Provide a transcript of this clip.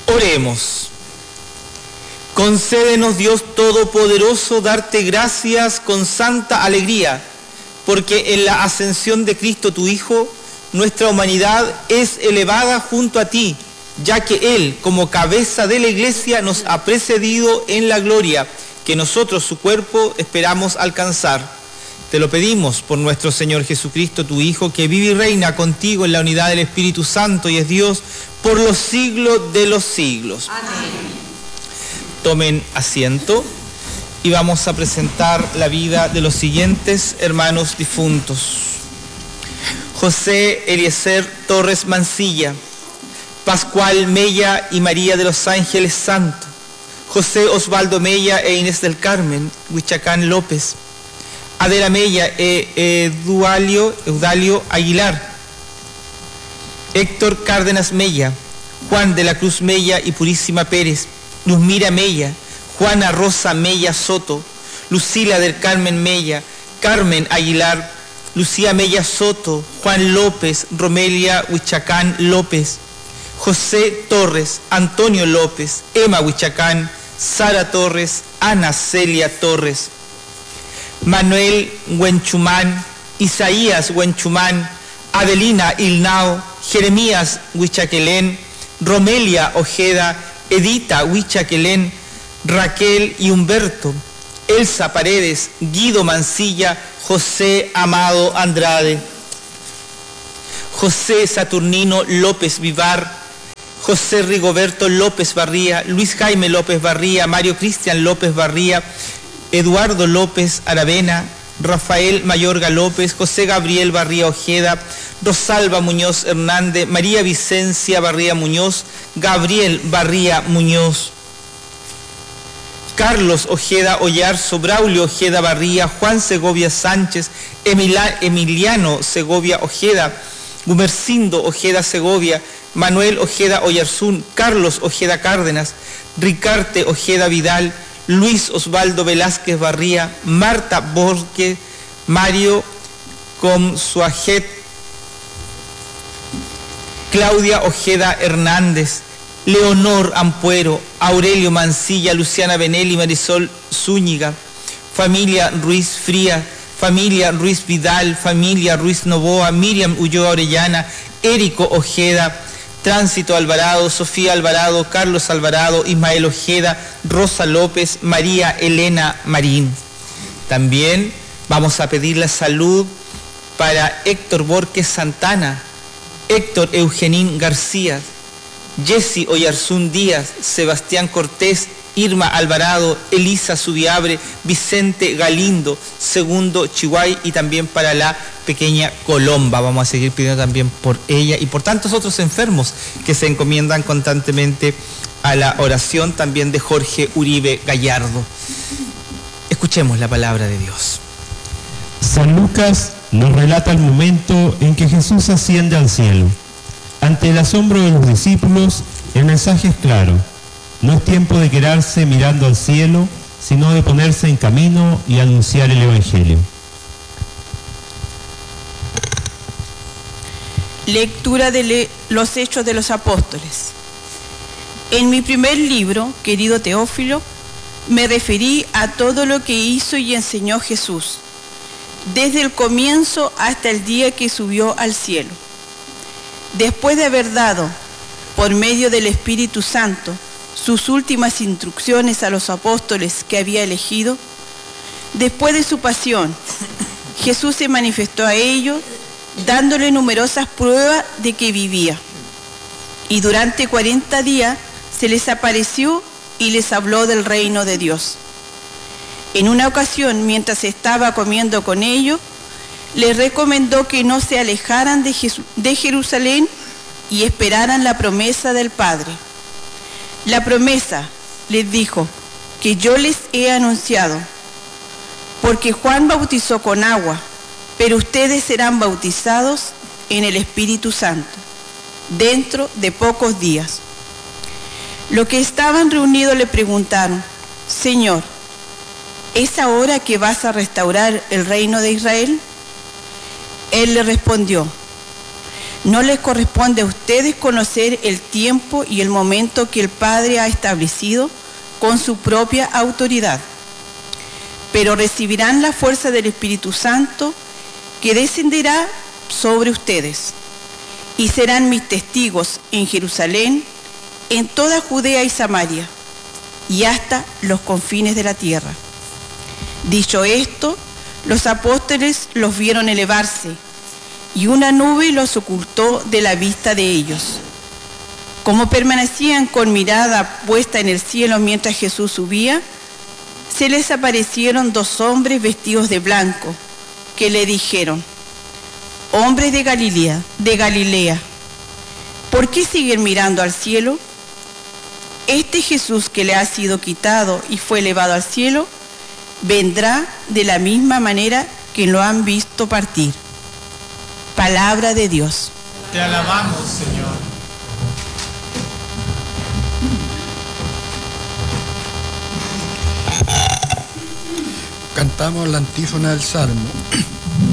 Oremos. Concédenos, Dios Todopoderoso, darte gracias con santa alegría, porque en la ascensión de Cristo tu Hijo, nuestra humanidad es elevada junto a ti, ya que Él, como cabeza de la Iglesia, nos ha precedido en la gloria, que nosotros, su cuerpo, esperamos alcanzar. Te lo pedimos por nuestro Señor Jesucristo, tu Hijo, que vive y reina contigo en la unidad del Espíritu Santo y es Dios por los siglos de los siglos. Amén. Tomen asiento y vamos a presentar la vida de los siguientes hermanos difuntos. José Eliezer Torres Mancilla, Pascual Mella y María de los Ángeles Santos, José Osvaldo Mella e Inés del Carmen Huichacán López, Adela Mella e Eudalio Aguilar, Héctor Cárdenas Mella, Juan de la Cruz Mella y Purísima Pérez, Luzmira Mella, Juana Rosa Mella Soto, Lucila del Carmen Mella, Carmen Aguilar, Lucía Mella Soto, Juan López, Romelia Huichacán López, José Torres, Antonio López, Emma Huichacán, Sara Torres, Ana Celia Torres, Manuel Huenchumán, Isaías Huenchumán, Adelina Ilnao, Jeremías Huichaquelén, Romelia Ojeda, Edita Huichaquelén, Raquel y Humberto, Elsa Paredes, Guido Mancilla, José Amado Andrade, José Saturnino López Vivar, José Rigoberto López Barría, Luis Jaime López Barría, Mario Cristian López Barría, Eduardo López Aravena, Rafael Mayorga López, José Gabriel Barría Ojeda, Rosalba Muñoz Hernández, María Vicencia Barría Muñoz, Gabriel Barría Muñoz, Carlos Ojeda Ollarzo, Braulio Ojeda Barría, Juan Segovia Sánchez, Emiliano Segovia Ojeda, Gumercindo Ojeda Segovia, Manuel Ojeda Oyarzún, Carlos Ojeda Cárdenas, Ricarte Ojeda Vidal, Luis Osvaldo Velázquez Barría, Marta Borges, Mario Comsuajet, Claudia Ojeda Hernández, Leonor Ampuero, Aurelio Mancilla, Luciana Benelli, Marisol Zúñiga, familia Ruiz Fría, familia Ruiz Vidal, familia Ruiz Novoa, Miriam Ulloa Orellana, Érico Ojeda, Tránsito Alvarado, Sofía Alvarado, Carlos Alvarado, Ismael Ojeda, Rosa López, María Elena Marín. También vamos a pedir la salud para Héctor Borges Santana, Héctor Eugenín García, Jessy Oyarzún Díaz, Sebastián Cortés, Irma Alvarado, Elisa Subiabre, Vicente Galindo, Segundo Chihuay y también para la pequeña Colomba. Vamos a seguir pidiendo también por ella y por tantos otros enfermos que se encomiendan constantemente a la oración también de Jorge Uribe Gallardo. Escuchemos la palabra de Dios. San Lucas nos relata el momento en que Jesús asciende al cielo. Ante el asombro de los discípulos, el mensaje es claro. No es tiempo de quedarse mirando al cielo, sino de ponerse en camino y anunciar el Evangelio. Lectura de los Hechos de los Apóstoles. En mi primer libro, querido Teófilo, me referí a todo lo que hizo y enseñó Jesús, desde el comienzo hasta el día que subió al cielo. Después de haber dado, por medio del Espíritu Santo, sus últimas instrucciones a los apóstoles que había elegido, después de su pasión, Jesús se manifestó a ellos, dándole numerosas pruebas de que vivía. Y durante 40 días se les apareció y les habló del reino de Dios. En una ocasión, mientras estaba comiendo con ellos, les recomendó que no se alejaran de Jerusalén y esperaran la promesa del Padre. La promesa, les dijo, que yo les he anunciado, porque Juan bautizó con agua, pero ustedes serán bautizados en el Espíritu Santo, dentro de pocos días. Los que estaban reunidos le preguntaron, Señor, ¿es ahora que vas a restaurar el reino de Israel? Él le respondió, No les corresponde a ustedes conocer el tiempo y el momento que el Padre ha establecido con su propia autoridad, pero recibirán la fuerza del Espíritu Santo que descenderá sobre ustedes y serán mis testigos en Jerusalén, en toda Judea y Samaria y hasta los confines de la tierra. Dicho esto, los apóstoles los vieron elevarse y una nube los ocultó de la vista de ellos. Como permanecían con mirada puesta en el cielo mientras Jesús subía, se les aparecieron dos hombres vestidos de blanco, que le dijeron: hombres de Galilea, ¿por qué siguen mirando al cielo? Este Jesús que le ha sido quitado y fue elevado al cielo, vendrá de la misma manera que lo han visto partir. Palabra de Dios. Te alabamos, Señor. Cantamos la antífona del Salmo.